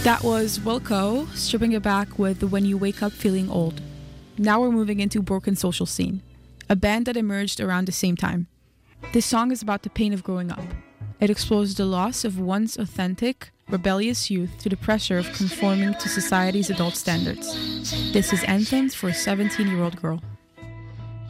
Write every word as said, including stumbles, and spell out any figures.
That was Wilco, stripping it back with When You Wake Up Feeling Old. Now we're moving into Broken Social Scene, a band that emerged around the same time. This song is about the pain of growing up. It explores the loss of one's authentic, rebellious youth to the pressure of conforming to society's adult standards. This is Anthems for a seventeen-year-old girl.